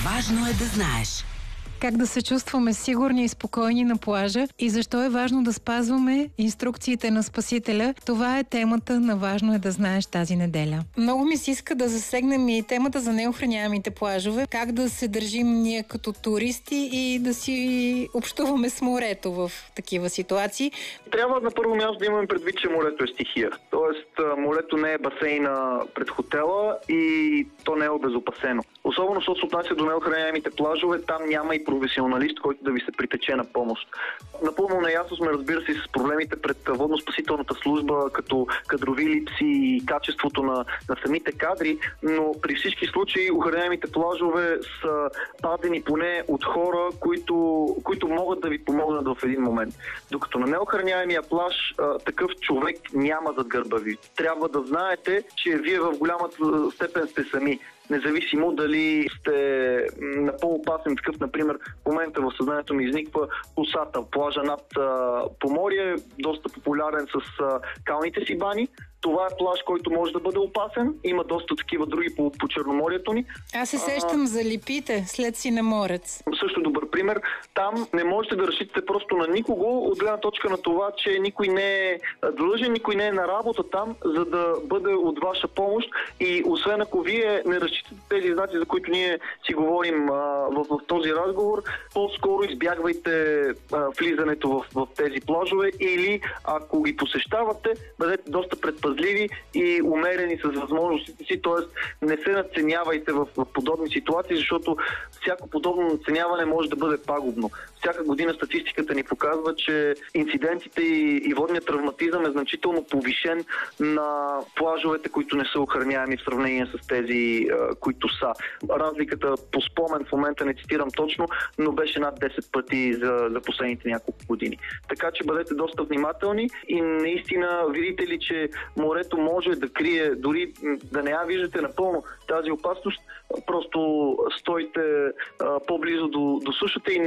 Важно е да знаеш. Как да се чувстваме сигурни и спокойни на плажа и защо е важно да спазваме инструкциите на Спасителя. Това е темата на Важно е да знаеш тази неделя. Много ми се иска да засегнем и темата за неохраняемите плажове. Как да се държим ние като туристи и да си общуваме с морето в такива ситуации. Трябва на първо място да имаме предвид, че морето е стихия. Тоест, морето не е басейна пред хотела и то не е обезопасено. Особено, защото се отнася до неохраняемите плажове, там няма и професионалист, който да ви се притече на помощ. Напълно наясно сме, разбира се, с проблемите пред водно-спасителната служба, като кадрови липси и качеството на самите кадри, но при всички случаи охраняемите плажове са пазени поне от хора, които могат да ви помогнат в един момент. Докато на неохраняемия плаж такъв човек няма зад гърба ви. Трябва да знаете, че вие в голямата степен сте сами. Независимо дали сте на по-опасен такъв, например, в момента в съзнанието ми изниква Осата, плажа над Поморие, доста популярен с калните си бани. Това е плаж, който може да бъде опасен. Има доста такива други по Черноморието ни. Аз се сещам за Липите, след Синеморец. Също добър пример. Там не можете да разчитате просто на никого, от гледна точка на това, че никой не е длъжен, никой не е на работа там, за да бъде от ваша помощ. И освен ако вие не разчитате тези знаци, за които ние си говорим в този разговор, по-скоро избягвайте влизането в тези плажове или ако ги посещавате, бъдете доста предпазливи и умерени с възможностите си, т.е. не се надценявайте в подобни ситуации, защото всяко подобно надценяване може да бъде пагубно. Всяка година статистиката ни показва, че инцидентите и водният травматизъм е значително повишен на плажовете, които не са охраняеми в сравнение с тези, които са. Разликата по спомен в момента не цитирам точно, но беше над 10 пъти за последните няколко години. Така че бъдете доста внимателни и наистина видите ли, че морето може да крие, дори да не я виждате напълно тази опасност, просто стойте по-близо до сушата и